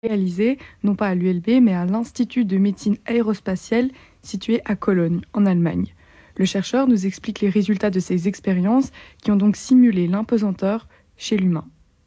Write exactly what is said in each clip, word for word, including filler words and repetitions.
Réalisé non pas à l'U L B, mais à l'Institut de médecine aérospatiale situé à Cologne, en Allemagne. Le chercheur nous explique les résultats de ces expériences qui ont donc simulé l'impesanteur chez l'humain.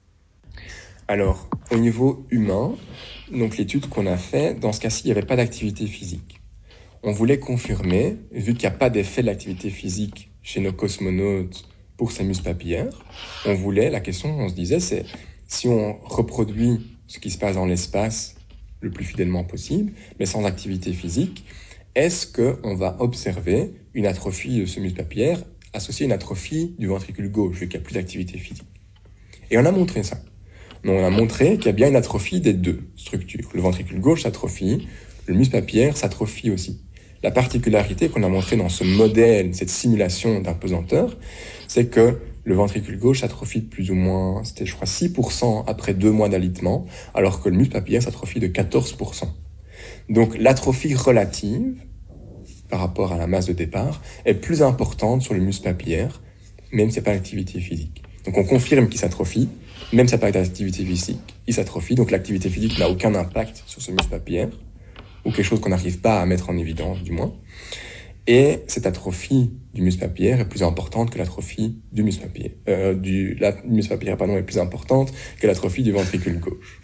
Alors, au niveau humain, donc l'étude qu'on a faite, dans ce cas-ci, il n'y avait pas d'activité physique. On voulait confirmer, vu qu'il n'y a pas d'effet de l'activité physique chez nos cosmonautes pour ces muscles papillaires, on voulait, la question, on se disait, c'est si on reproduit ce qui se passe dans l'espace le plus fidèlement possible, mais sans activité physique, est-ce qu'on va observer une atrophie de ce muscle papillaire associée à une atrophie du ventricule gauche, vu qu'il n'y a plus d'activité physique? Et on a montré ça. Donc on a montré qu'il y a bien une atrophie des deux structures. Le ventricule gauche s'atrophie, le muscle papillaire s'atrophie aussi. La particularité qu'on a montrée dans ce modèle, cette simulation d'impesanteur, c'est que le ventricule gauche s'atrophie de plus ou moins, c'était je crois six pour cent après deux mois d'alitement, alors que le muscle papillaire s'atrophie de quatorze pour cent. Donc l'atrophie relative, par rapport à la masse de départ, est plus importante sur le muscle papillaire, même s'il n'y a pas d'activité physique. Donc on confirme qu'il s'atrophie, même s'il n'y a pas d'activité physique, il s'atrophie. Donc l'activité physique n'a aucun impact sur ce muscle papillaire, ou quelque chose qu'on n'arrive pas à mettre en évidence, du moins. Et cette atrophie du muscle papillaire est plus importante que l'atrophie du muscle papillaire. Euh, du, la muscle papillaire, pardon, est plus importante que l'atrophie du ventricule gauche.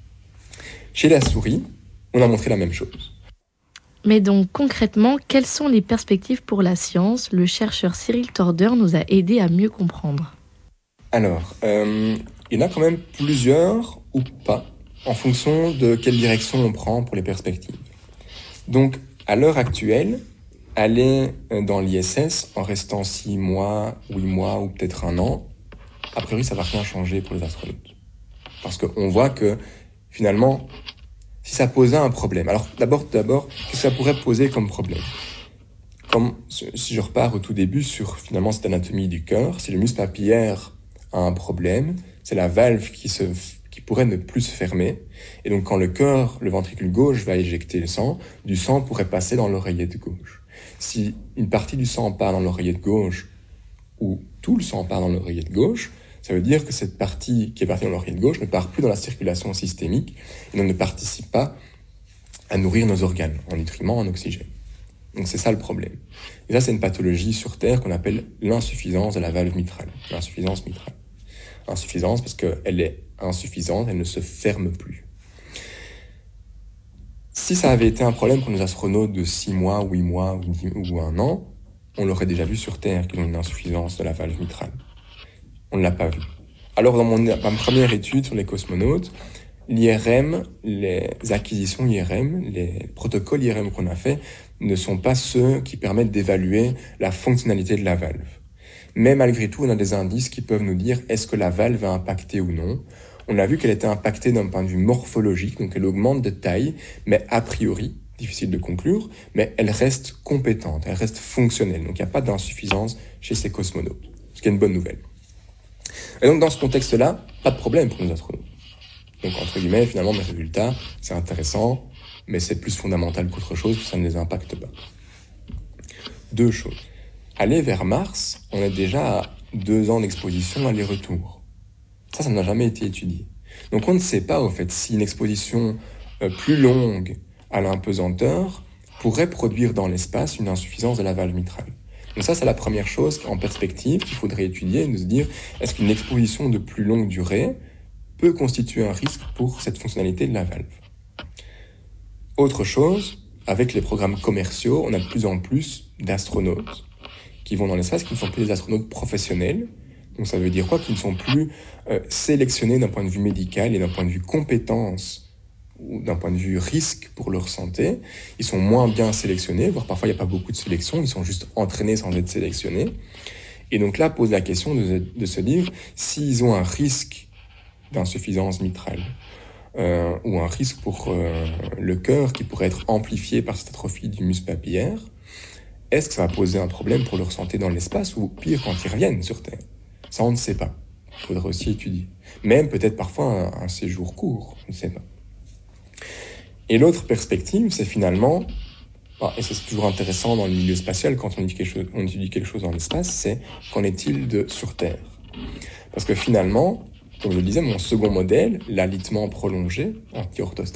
Chez la souris, on a montré la même chose. Mais donc concrètement, quelles sont les perspectives pour la science? Le chercheur Cyril Torder nous a aidé à mieux comprendre. Alors, euh, il y en a quand même plusieurs ou pas, en fonction de quelle direction on prend pour les perspectives. Donc, à l'heure actuelle, aller dans l'I S S en restant six mois, huit mois ou peut-être un an, a priori, ça va rien changer pour les astronautes. Parce qu'on voit que, finalement, si ça posait un problème... Alors, d'abord, d'abord, qu'est-ce que ça pourrait poser comme problème? Comme si je repars au tout début sur, finalement, cette anatomie du cœur, si le muscle papillaire a un problème, c'est la valve qui, se, qui pourrait ne plus se fermer. Et donc, quand le cœur, le ventricule gauche, va éjecter le sang, du sang pourrait passer dans l'oreillette gauche. Si une partie du sang part dans l'oreillette gauche, ou tout le sang part dans l'oreillette gauche, ça veut dire que cette partie qui est partie dans l'oreillette gauche ne part plus dans la circulation systémique et donc ne participe pas à nourrir nos organes en nutriments, en oxygène. Donc c'est ça le problème. Et ça, c'est une pathologie sur Terre qu'on appelle l'insuffisance de la valve mitrale. L'insuffisance mitrale. Insuffisance parce qu'elle est insuffisante, elle ne se ferme plus. Si ça avait été un problème pour nos astronautes de six mois, huit mois ou, dix, ou un an, on l'aurait déjà vu sur Terre qu'ils ont une insuffisance de la valve mitrale. On ne l'a pas vu. Alors dans mon, ma première étude sur les cosmonautes, l'I R M, les acquisitions I R M, les protocoles I R M qu'on a fait ne sont pas ceux qui permettent d'évaluer la fonctionnalité de la valve. Mais malgré tout, on a des indices qui peuvent nous dire est-ce que la valve va impacter ou non. On a vu qu'elle était impactée d'un point de vue morphologique, donc elle augmente de taille, mais a priori, difficile de conclure, mais elle reste compétente, elle reste fonctionnelle. Donc il n'y a pas d'insuffisance chez ces cosmonautes, ce qui est une bonne nouvelle. Et donc dans ce contexte-là, pas de problème pour nos astronautes. Donc entre guillemets, finalement, mes résultats, c'est intéressant, mais c'est plus fondamental qu'autre chose, ça ne les impacte pas. Deux choses. Aller vers Mars, on est déjà à deux ans d'exposition aller-retour. Ça, ça n'a jamais été étudié. Donc on ne sait pas, au fait, si une exposition euh, plus longue à l'impesanteur pourrait produire dans l'espace une insuffisance de la valve mitrale. Donc ça, c'est la première chose en perspective qu'il faudrait étudier, de se dire, est-ce qu'une exposition de plus longue durée peut constituer un risque pour cette fonctionnalité de la valve? Autre chose, avec les programmes commerciaux, on a de plus en plus d'astronautes qui vont dans l'espace, qui ne sont plus des astronautes professionnels. Donc ça veut dire quoi? Qui ne sont plus euh, sélectionnés d'un point de vue médical et d'un point de vue compétence ou d'un point de vue risque pour leur santé. Ils sont moins bien sélectionnés, voire parfois il n'y a pas beaucoup de sélection, ils sont juste entraînés sans être sélectionnés. Et donc là, pose la question de, de se dire s'ils ont un risque d'insuffisance mitrale euh, ou un risque pour euh, le cœur qui pourrait être amplifié par cette atrophie du muscle papillaire, est-ce que ça va poser un problème pour leur santé dans l'espace ou pire quand ils reviennent sur Terre? Ça, on ne sait pas. Il faudrait aussi étudier. Même peut-être parfois un, un séjour court, on ne sait pas. Et l'autre perspective, c'est finalement, et c'est toujours intéressant dans le milieu spatial quand on étudie quelque chose, on étudie quelque chose dans l'espace, c'est qu'en est-il de sur Terre? Parce que finalement, Comme je le disais, mon second modèle, l'alitement prolongé, anti-orthostatique,